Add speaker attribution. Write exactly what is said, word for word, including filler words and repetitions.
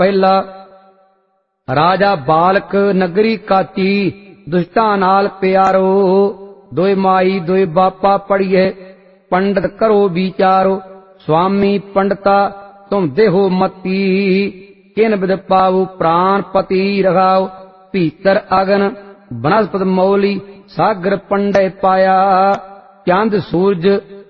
Speaker 1: ਪਹਿਲਾ राजा बालक नगरी काची दुष्टा नाल प्यारो दोए माई दोए बापा पढ़िए पंडित करो विचारो स्वामी पंडिता तुम देहो मती किन बिद पाऊ प्राण पति रखाओ भीतर अगन बनस्पत मौली सागर पंडे पाया चांद सूरज